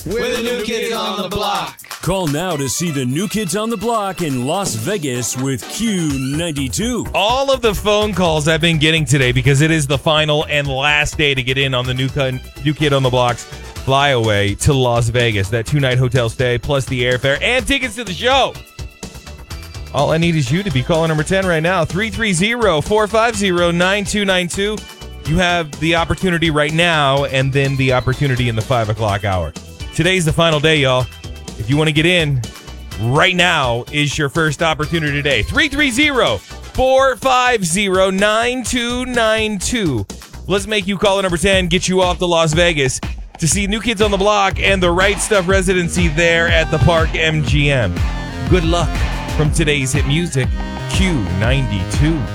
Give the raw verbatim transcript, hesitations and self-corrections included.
We're the New Kids on the Block. Call now to see the New Kids on the Block in Las Vegas with Q ninety-two. All of the phone calls I've been getting today, because it is the final and last day to get in on the New, new Kid on the Block's flyaway to Las Vegas. That two-night hotel stay, plus the airfare, and tickets to the show. All I need is you to be caller number ten right now. three three zero, four five zero, nine two nine two. You have the opportunity right now, and then the opportunity in the five o'clock hour. Today's the final day, y'all. If you want to get in, right now is your first opportunity today. three three zero, four five zero, nine two nine two. Let's make you caller number ten, get you off to Las Vegas to see New Kids on the Block and the Right Stuff residency there at the Park M G M. Good luck from today's hit music, Q ninety-two.